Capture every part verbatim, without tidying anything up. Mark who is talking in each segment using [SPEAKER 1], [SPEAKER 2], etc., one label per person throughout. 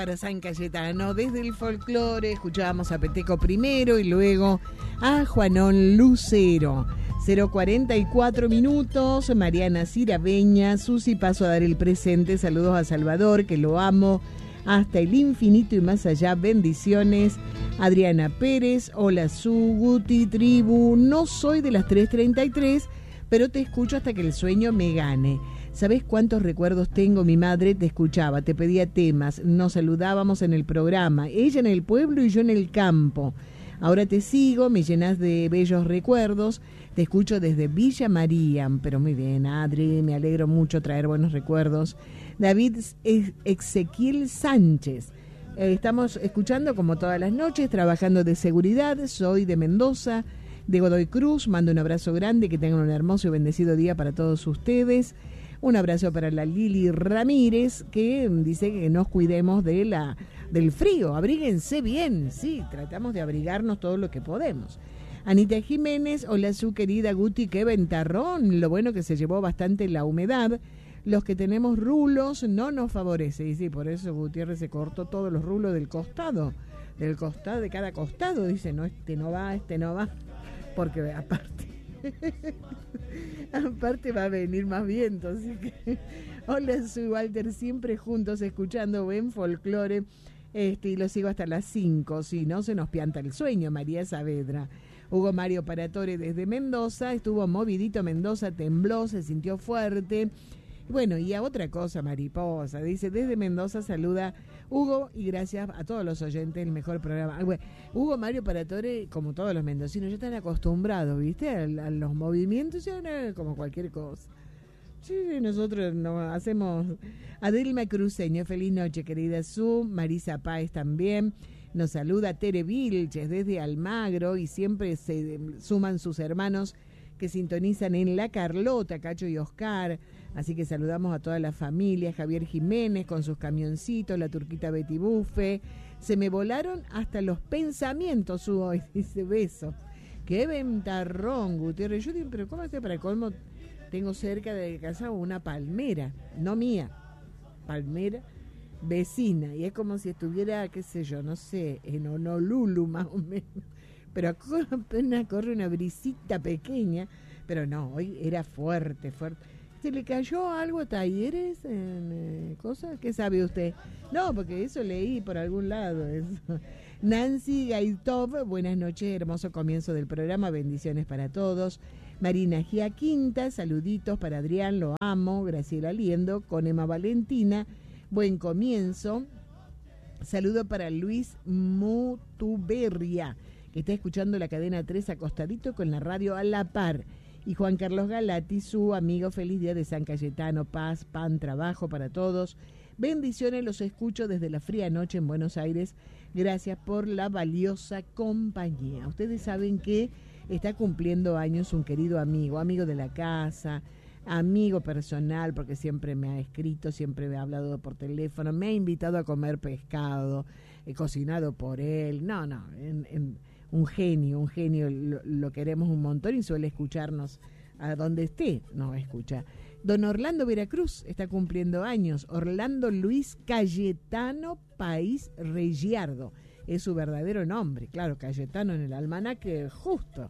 [SPEAKER 1] para San Cayetano. Desde el folclore escuchábamos a Peteco primero y luego a Juanón Lucero. cero cuarenta y cuatro minutos, Mariana Cirabeña, Susi, paso a dar el presente. Saludos a Salvador, que lo amo hasta el infinito y más allá. Bendiciones. Adriana Pérez, hola Su, Guti, tribu. No soy de las tres treinta y tres, pero te escucho hasta que el sueño me gane. ¿Sabés cuántos recuerdos tengo? Mi madre te escuchaba, te pedía temas, nos saludábamos en el programa, ella en el pueblo y yo en el campo. Ahora te sigo, me llenas de bellos recuerdos, te escucho desde Villa María. Pero muy bien, Adri, me alegro mucho traer buenos recuerdos. David Ezequiel Sánchez, eh, estamos escuchando como todas las noches, trabajando de seguridad, soy de Mendoza, de Godoy Cruz, mando un abrazo grande, que tengan un hermoso y bendecido día para todos ustedes. Un abrazo para la Lili Ramírez, que dice que nos cuidemos de la, del frío. Abríguense bien, sí, tratamos de abrigarnos todo lo que podemos. Anita Jiménez, hola su querida Guti, qué ventarrón. Lo bueno que se llevó bastante la humedad. Los que tenemos rulos no nos favorece. Y sí, por eso Gutiérrez se cortó todos los rulos del costado. Del costado, de cada costado. Dice, no, este no va, este no va. Porque aparte... aparte va a venir más viento, así que hola soy Walter, siempre juntos escuchando buen folclore, este, y lo sigo hasta las cinco, si no se nos pianta el sueño. María Saavedra. Hugo Mario Paratore desde Mendoza, estuvo movidito Mendoza, tembló, se sintió fuerte. Bueno, y a otra cosa, mariposa, dice, desde Mendoza saluda Hugo, y gracias a todos los oyentes, el mejor programa. Bueno, Hugo Mario Paratore, como todos los mendocinos, ya están acostumbrados, ¿viste? A, a los movimientos, ya no, como cualquier cosa. Sí, nosotros no hacemos. Adelma Cruceño, feliz noche, querida Su. Marisa Páez también. Nos saluda Tere Vilches desde Almagro, y siempre se suman sus hermanos que sintonizan en La Carlota, Cacho y Oscar. Así que saludamos a toda la familia. Javier Jiménez con sus camioncitos, la turquita Betty Bufe. Se me volaron hasta los pensamientos hoy, dice beso. Qué ventarrón, Gutiérrez. Yo digo, pero ¿cómo hace para colmo? Tengo cerca de casa una palmera, no mía, palmera vecina. Y es como si estuviera, qué sé yo, no sé, en Honolulu más o menos. Pero apenas corre una brisita pequeña. Pero no, hoy era fuerte, fuerte. ¿Se le cayó algo a Talleres en eh, cosas? ¿Qué sabe usted? No, porque eso leí por algún lado. Eso. Nancy Gaitov, buenas noches, hermoso comienzo del programa, bendiciones para todos. Marina Gia Quinta, saluditos para Adrián, lo amo. Graciela Liendo, con Emma Valentina, buen comienzo. Saludo para Luis Mutuberria, que está escuchando la cadena tres acostadito con la radio a la par. Y Juan Carlos Galati, su amigo, feliz día de San Cayetano, paz, pan, trabajo para todos. Bendiciones, los escucho desde la fría noche en Buenos Aires. Gracias por la valiosa compañía. Ustedes saben que está cumpliendo años un querido amigo, amigo de la casa, amigo personal, porque siempre me ha escrito, siempre me ha hablado por teléfono, me ha invitado a comer pescado, he cocinado por él. No, no, en... en un genio, un genio, lo, lo queremos un montón y suele escucharnos a donde esté, nos escucha. Don Orlando Veracruz está cumpliendo años. Orlando Luis Cayetano País Regiardo es su verdadero nombre, claro, Cayetano en el almanaque justo.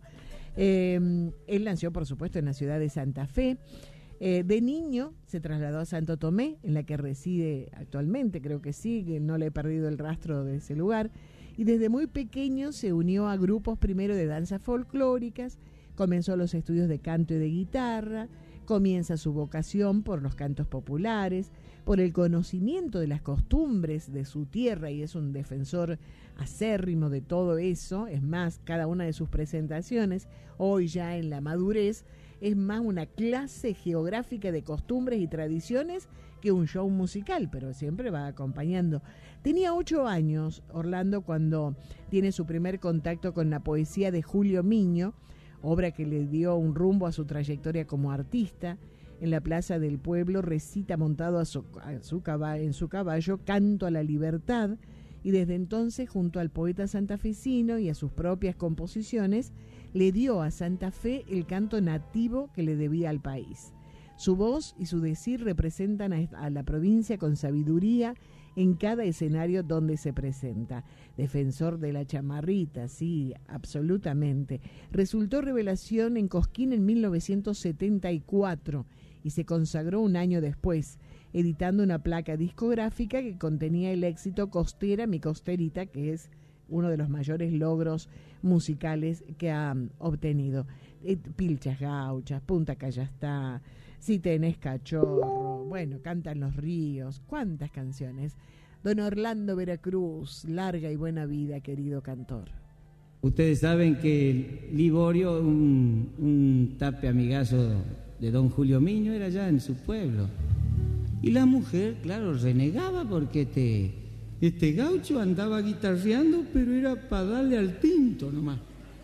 [SPEAKER 1] Eh, él nació, por supuesto, en la ciudad de Santa Fe. Eh, de niño se trasladó a Santo Tomé, en la que reside actualmente, creo que sí, que no le he perdido el rastro de ese lugar. Y desde muy pequeño se unió a grupos primero de danzas folclóricas, comenzó los estudios de canto y de guitarra, comienza su vocación por los cantos populares, por el conocimiento de las costumbres de su tierra, y es un defensor acérrimo de todo eso. Es más, cada una de sus presentaciones, hoy ya en la madurez, es más una clase geográfica de costumbres y tradiciones que un show musical, pero siempre va acompañando. Tenía ocho años Orlando cuando tiene su primer contacto con la poesía de Julio Miño, obra que le dio un rumbo a su trayectoria como artista. En la plaza del pueblo recita montado a su, a su caballo, en su caballo Canto a la Libertad, y desde entonces, junto al poeta santafesino y a sus propias composiciones, le dio a Santa Fe el canto nativo que le debía al país. Su voz y su decir representan a, a la provincia con sabiduría en cada escenario donde se presenta. Defensor de la chamarrita, sí, absolutamente. Resultó revelación en Cosquín en mil novecientos setenta y cuatro y se consagró un año después, editando una placa discográfica que contenía el éxito Costera, mi costerita, que es uno de los mayores logros musicales que ha obtenido. Eh, Pilchas Gauchas, Punta Callastá, Si tenés cachorro, bueno, Cantan los ríos, cuántas canciones. Don Orlando Veracruz, larga y buena vida, querido cantor.
[SPEAKER 2] Ustedes saben que Liborio, un, un tape amigazo de don Julio Miño, era allá en su pueblo. Y la mujer, claro, renegaba porque este, este gaucho andaba guitarreando, pero era para darle al tinto nomás.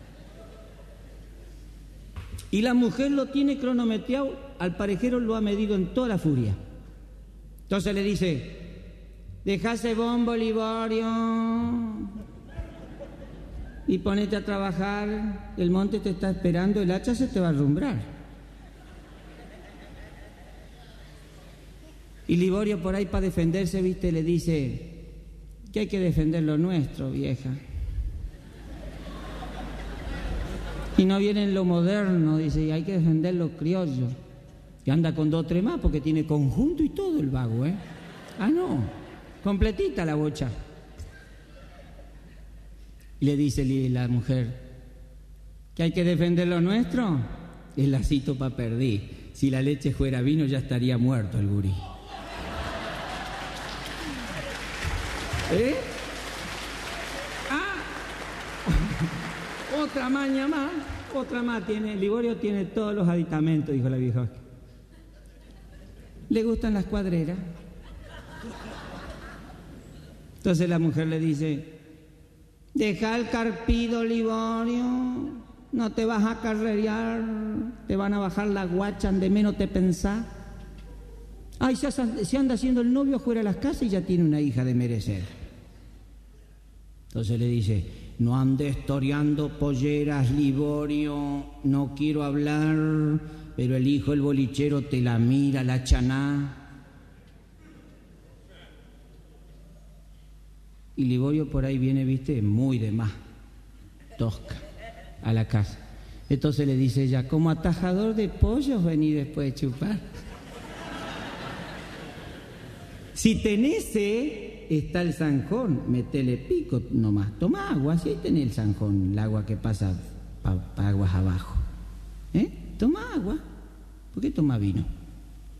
[SPEAKER 2] Y la mujer lo tiene cronometrado, al parejero lo ha medido en toda la furia. Entonces le dice: deja ese bombo, Liborio, y ponete a trabajar, el monte te está esperando, el hacha se te va a arrumbrar. Y Liborio por ahí para defenderse, viste, le dice que hay que defender lo nuestro, vieja. Y no viene en lo moderno, dice, y hay que defender lo criollo. Y anda con dos o tres más porque tiene conjunto y todo el vago, ¿eh? Ah, no, completita la bocha. Y le dice la mujer, ¿que hay que defender lo nuestro? El lacito pa' perdí. Si la leche fuera vino ya estaría muerto el gurí. ¿Eh? Ah, otra maña más, otra más tiene. Liborio tiene todos los aditamentos, dijo la vieja. ¿Le gustan las cuadreras? Entonces la mujer le dice: deja el carpido, Liborio, no te vas a carrerear, te van a bajar la guacha, de menos te pensás. Ay, se, se anda haciendo el novio fuera de las casas y ya tiene una hija de merecer. Entonces le dice: no andes toreando polleras, Liborio, no quiero hablar, pero el hijo del bolichero te la mira, la chaná. Y Liborio por ahí viene, viste, muy de más, tosca, a la casa. Entonces le dice ella: como atajador de pollos vení después de chupar. Si tenés sed, está el zanjón, metele pico nomás, toma agua, así tenés el zanjón, el agua que pasa para pa aguas abajo. ¿Eh? Toma agua, ¿por qué toma vino?